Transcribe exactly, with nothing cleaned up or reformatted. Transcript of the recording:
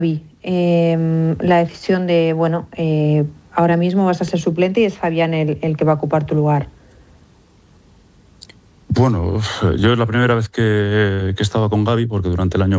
eh, la decisión de, bueno, eh, ahora mismo vas a ser suplente y es Fabián el, el que va a ocupar tu lugar? Bueno, yo es la primera vez que, que he estado con Gaby, porque durante el año